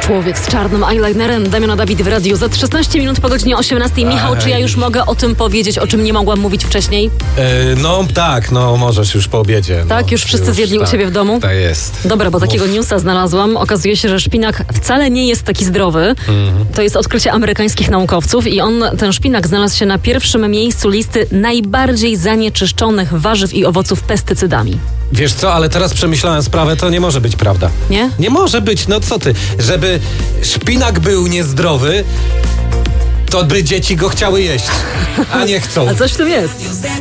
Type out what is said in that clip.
Człowiek z czarnym eyelinerem, Damiana Dawid w radiu. Za 16 minut po godzinie 18. Michał, czy ja już mogę o tym powiedzieć, o czym nie mogłam mówić wcześniej? Możesz już po obiedzie. Tak, już wszyscy zjedli u ciebie w domu? Tak jest. Dobra, bo takiego newsa znalazłam. Okazuje się, że szpinak wcale nie jest taki zdrowy. To jest odkrycie amerykańskich naukowców i ten szpinak znalazł się na pierwszym miejscu listy najbardziej zanieczyszczonych warzyw i owoców pestycydami. Wiesz co, ale teraz przemyślałem sprawę, to nie może być prawda. Nie? Nie może być, no co ty? Żeby szpinak był niezdrowy, to by dzieci go chciały jeść, a nie chcą. A coś w tym jest.